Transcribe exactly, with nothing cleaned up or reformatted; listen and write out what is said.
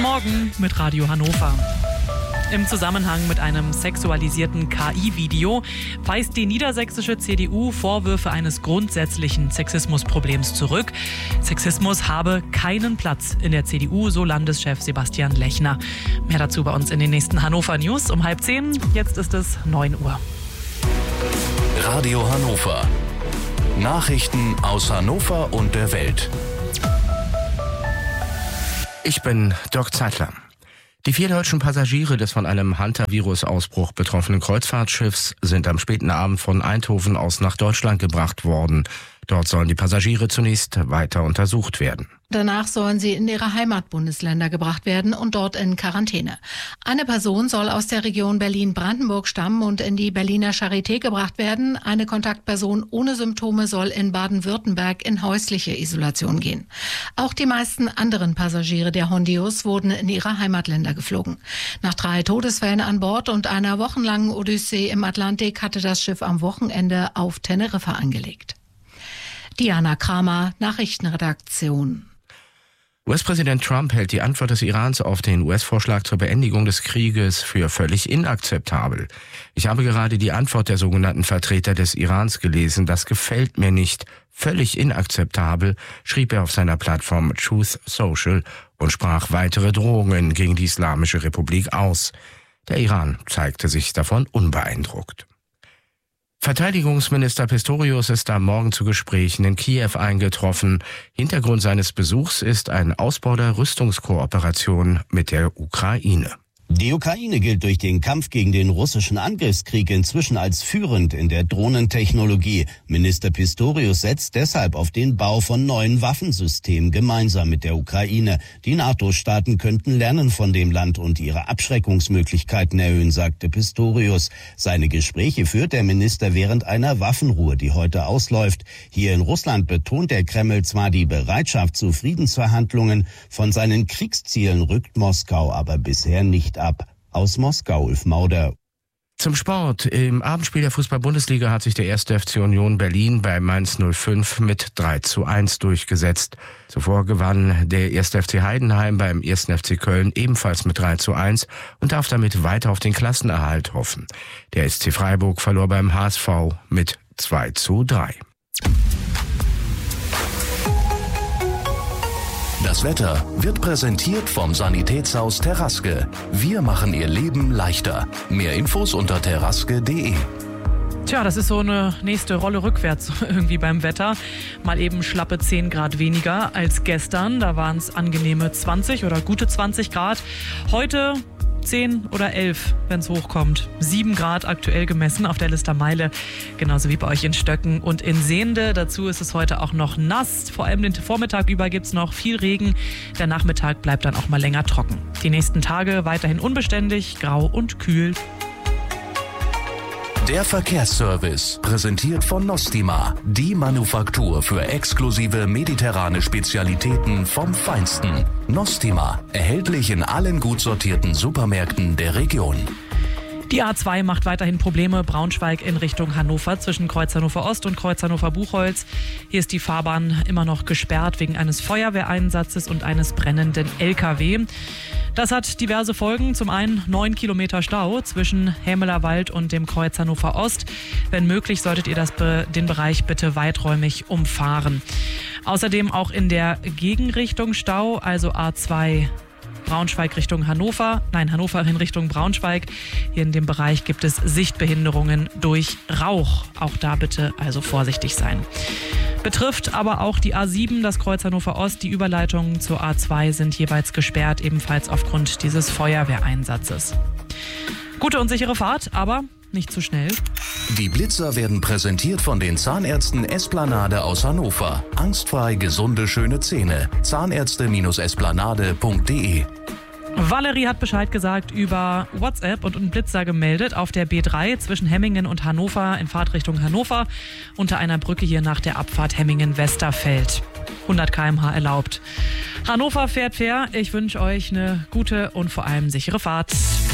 Morgen mit Radio Hannover. Im Zusammenhang mit einem sexualisierten K I-Video weist die niedersächsische C D U Vorwürfe eines grundsätzlichen Sexismusproblems zurück. Sexismus habe keinen Platz in der C D U, so Landeschef Sebastian Lechner. Mehr dazu bei uns in den nächsten Hannover News um halb zehn. Jetzt ist es neun Uhr. Radio Hannover. Nachrichten aus Hannover und der Welt. Ich bin Dirk Zeitler. Die vier deutschen Passagiere des von einem Hantavirus-Ausbruch betroffenen Kreuzfahrtschiffs sind am späten Abend von Eindhoven aus nach Deutschland gebracht worden. Dort sollen die Passagiere zunächst weiter untersucht werden. Danach sollen sie in ihre Heimatbundesländer gebracht werden und dort in Quarantäne. Eine Person soll aus der Region Berlin-Brandenburg stammen und in die Berliner Charité gebracht werden. Eine Kontaktperson ohne Symptome soll in Baden-Württemberg in häusliche Isolation gehen. Auch die meisten anderen Passagiere der Hondius wurden in ihre Heimatländer geflogen. Nach drei Todesfällen an Bord und einer wochenlangen Odyssee im Atlantik hatte das Schiff am Wochenende auf Teneriffa angelegt. Diana Kramer, Nachrichtenredaktion. U S-Präsident Trump hält die Antwort des Irans auf den U S-Vorschlag zur Beendigung des Krieges für völlig inakzeptabel. Ich habe gerade die Antwort der sogenannten Vertreter des Irans gelesen. Das gefällt mir nicht. Völlig inakzeptabel, schrieb er auf seiner Plattform Truth Social und sprach weitere Drohungen gegen die Islamische Republik aus. Der Iran zeigte sich davon unbeeindruckt. Verteidigungsminister Pistorius ist am Morgen zu Gesprächen in Kiew eingetroffen. Hintergrund seines Besuchs ist ein Ausbau der Rüstungskooperation mit der Ukraine. Die Ukraine gilt durch den Kampf gegen den russischen Angriffskrieg inzwischen als führend in der Drohnentechnologie. Minister Pistorius setzt deshalb auf den Bau von neuen Waffensystemen gemeinsam mit der Ukraine. Die NATO-Staaten könnten lernen von dem Land und ihre Abschreckungsmöglichkeiten erhöhen, sagte Pistorius. Seine Gespräche führt der Minister während einer Waffenruhe, die heute ausläuft. Hier in Russland betont der Kreml zwar die Bereitschaft zu Friedensverhandlungen, von seinen Kriegszielen rückt Moskau aber bisher nicht ab. Aus Moskau, Ulf Mauder. Zum Sport. Im Abendspiel der Fußball-Bundesliga hat sich der erste F C Union Berlin bei Mainz null fünf mit drei zu eins durchgesetzt. Zuvor gewann der erste F C Heidenheim beim ersten F C Köln ebenfalls mit drei zu eins und darf damit weiter auf den Klassenerhalt hoffen. Der S C Freiburg verlor beim H S V mit zwei zu drei. Das Wetter wird präsentiert vom Sanitätshaus Terraske. Wir machen Ihr Leben leichter. Mehr Infos unter terraske punkt de. Tja, das ist so eine nächste Rolle rückwärts irgendwie beim Wetter. Mal eben schlappe zehn Grad weniger als gestern. Da waren es angenehme zwanzig oder gute zwanzig Grad. Heute zehn oder elf, wenn es hochkommt. sieben Grad aktuell gemessen auf der Listermeile, genauso wie bei euch in Stöcken und in Sehnde. Dazu ist es heute auch noch nass. Vor allem den Vormittag über gibt es noch viel Regen. Der Nachmittag bleibt dann auch mal länger trocken. Die nächsten Tage weiterhin unbeständig, grau und kühl. Der Verkehrsservice, präsentiert von Nostima, die Manufaktur für exklusive mediterrane Spezialitäten vom Feinsten. Nostima, erhältlich in allen gut sortierten Supermärkten der Region. Die A zwei macht weiterhin Probleme. Braunschweig in Richtung Hannover zwischen Kreuz Hannover Ost und Kreuz Hannover Buchholz. Hier ist die Fahrbahn immer noch gesperrt wegen eines Feuerwehreinsatzes und eines brennenden L K W. Das hat diverse Folgen. Zum einen neun Kilometer Stau zwischen Hämelerwald und dem Kreuz Hannover Ost. Wenn möglich, solltet ihr das be- den Bereich bitte weiträumig umfahren. Außerdem auch in der Gegenrichtung Stau, also A zwei Braunschweig Richtung Hannover, nein, Hannover in Richtung Braunschweig. Hier in dem Bereich gibt es Sichtbehinderungen durch Rauch. Auch da bitte also vorsichtig sein. Betrifft aber auch die A sieben, das Kreuz Hannover Ost. Die Überleitungen zur A zwei sind jeweils gesperrt, ebenfalls aufgrund dieses Feuerwehreinsatzes. Gute und sichere Fahrt, aber nicht zu schnell. Die Blitzer werden präsentiert von den Zahnärzten Esplanade aus Hannover. Angstfrei gesunde, schöne Zähne. Zahnärzte Esplanade punkt de. Valerie hat Bescheid gesagt über WhatsApp und einen Blitzer gemeldet auf der B drei zwischen Hemmingen und Hannover in Fahrtrichtung Hannover unter einer Brücke hier nach der Abfahrt Hemmingen-Westerfeld. hundert Kilometer pro Stunde erlaubt. Hannover fährt fair. Ich wünsche euch eine gute und vor allem sichere Fahrt.